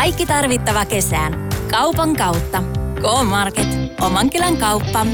Kaikki tarvittava kesään. Kaupan kautta. K-Market. Oman kylän kauppa.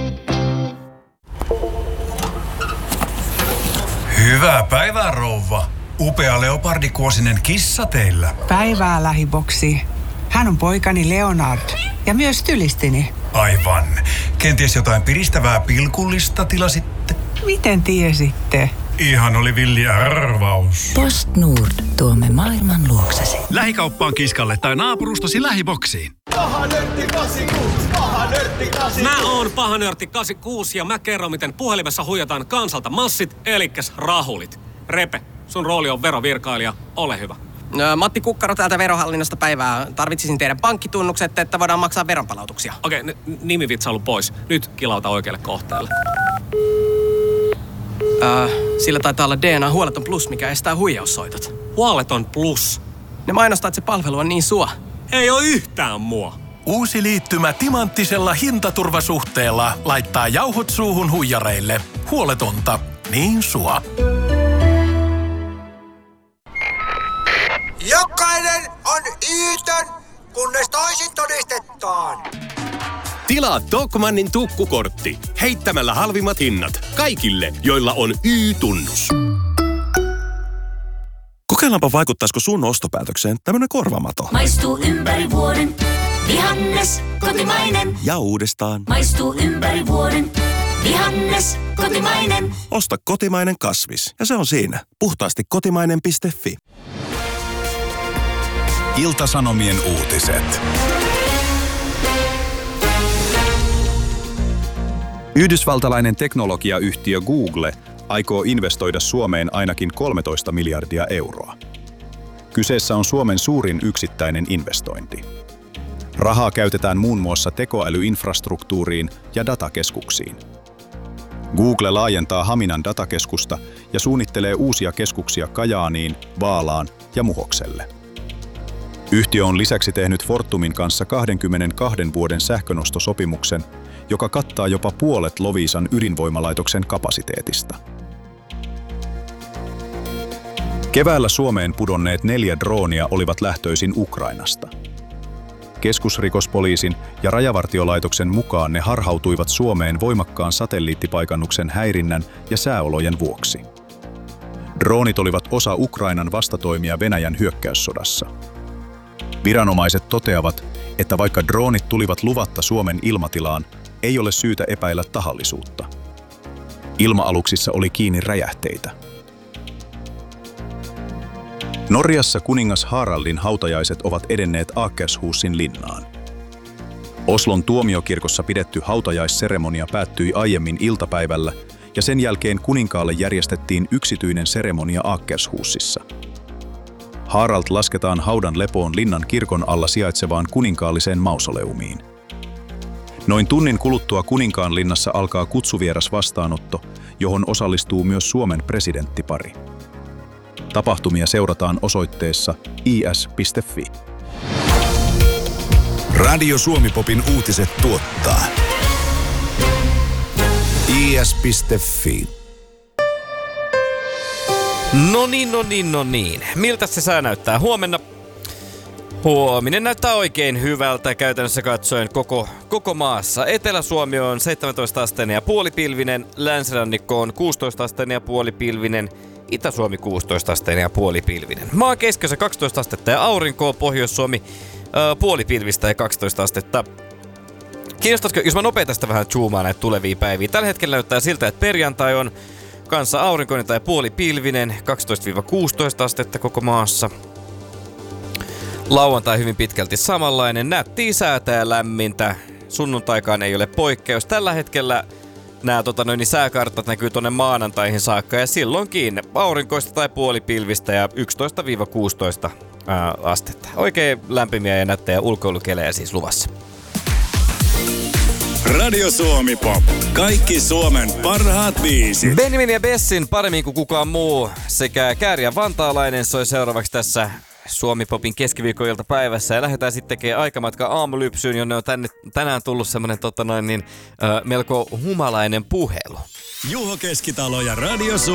Hyvää päivää, rouva. Upea leopardikuosinen kissa teillä. Päivää, lähiboksi. Hän on poikani Leonard ja myös stylistini. Aivan. Kenties jotain piristävää pilkullista tilasitte? Miten tiesitte? Ihan oli villi arvaus. PostNord. Tuomme maailman luoksesi. Lähikauppaan kiskalle tai naapurustasi lähiboksiin. Paha nörtti 86, paha nörtti 86. Mä oon paha nörtti 86 ja mä kerron, miten puhelimessa huijataan kansalta massit, elikkäs rahulit. Repe, sun rooli on verovirkailija, ole hyvä. Matti Kukkaro täältä Verohallinnosta päivää. Tarvitsisin teidän pankkitunnukset, että voidaan maksaa veronpalautuksia. Okei, nimivitsailu pois. Nyt kilauta oikealle kohteelle. Sillä taitaa olla DNA Huoleton Plus, mikä estää huijaussoitot. Huoleton Plus. Ne mainostaa, että se palvelu on niin sua. Ei oo yhtään mua. Uusi liittymä timanttisella hintaturvasuhteella laittaa jauhot suuhun huijareille. Huoletonta, niin sua. Jokainen on Yytön, kunnes toisin todistetaan. Tilaa Tokmannin tukkukortti heittämällä halvimmat hinnat kaikille, joilla on Y-tunnus. Kokeillaanpa vaikuttaisiko sun ostopäätökseen tämmönen korvamato. Maistuu ympäri vuoden, vihannes, kotimainen. Ja uudestaan. Maistuu ympäri vuoden, vihannes, kotimainen. Osta kotimainen kasvis ja se on siinä. Puhtaasti kotimainen.fi. Ilta-Sanomien uutiset. Yhdysvaltalainen teknologiayhtiö Google aikoo investoida Suomeen ainakin 13 miljardia euroa. Kyseessä on Suomen suurin yksittäinen investointi. Rahaa käytetään muun muassa tekoälyinfrastruktuuriin ja datakeskuksiin. Google laajentaa Haminan datakeskusta ja suunnittelee uusia keskuksia Kajaaniin, Vaalaan ja Muhokselle. Yhtiö on lisäksi tehnyt Fortumin kanssa 22 vuoden sähkönostosopimuksen, joka kattaa jopa puolet Loviisan ydinvoimalaitoksen kapasiteetista. Keväällä Suomeen pudonneet 4 droonia olivat lähtöisin Ukrainasta. Keskusrikospoliisin ja Rajavartiolaitoksen mukaan ne harhautuivat Suomeen voimakkaan satelliittipaikannuksen häirinnän ja sääolojen vuoksi. Droonit olivat osa Ukrainan vastatoimia Venäjän hyökkäyssodassa. Viranomaiset toteavat, että vaikka droonit tulivat luvatta Suomen ilmatilaan, ei ole syytä epäillä tahallisuutta. Ilma-aluksissa oli kiinni räjähteitä. Norjassa kuningas Haraldin hautajaiset ovat edenneet Akershusin linnaan. Oslon tuomiokirkossa pidetty hautajaisseremonia päättyi aiemmin iltapäivällä ja sen jälkeen kuninkaalle järjestettiin yksityinen seremonia Akershusissa. Harald lasketaan haudan lepoon linnan kirkon alla sijaitsevaan kuninkaalliseen mausoleumiin. Noin tunnin kuluttua Kuninkaan linnassa alkaa kutsuvieras vastaanotto, johon osallistuu myös Suomen presidenttipari. Tapahtumia seurataan osoitteessa is.fi. Radio Suomi-popin uutiset tuottaa is.fi. No niin. Miltä se sää näyttää huomenna? Huominen näyttää oikein hyvältä käytännössä katsoen koko maassa. Etelä-Suomi on 17 asteen ja puolipilvinen, länsirannikko on 16 asteen ja puolipilvinen, Itä-Suomi 16 asteen ja puolipilvinen. Maan keskiössä 12 astetta ja aurinkoa, Pohjois-Suomi puolipilvistä ja 12 astetta. Kiinnostaisiko, jos mä nopein tästä vähän zoomaan näitä tulevia päiviä. Tällä hetkellä näyttää siltä, että perjantai on kanssa aurinkoinen tai puolipilvinen, 12-16 astetta koko maassa. Lauantai hyvin pitkälti samanlainen, nättiä säätä ja lämmintä. Sunnuntaikaan ei ole poikkeus. Tällä hetkellä nämä sääkartat näkyy tonne maanantaihin saakka ja silloinkin aurinkoista tai puolipilvistä ja 11-16 astetta. Oikein lämpimiä ja nättejä ulkoilukelejä siis luvassa. Radio Suomi Pop. Kaikki Suomen parhaat biisit. Benjamin ja Bessin paremmin kuin kukaan muu sekä Kääri ja Vantaalainen soi seuraavaksi tässä Suomi Popin keskiviikkoiltapäivässä ja lähdetään sitten tekemään aikamatka aamulypsyyn, jonne on tänään tullut semmonen melko humalainen puhelu. Juho Keskitalo ja Radio Suomi.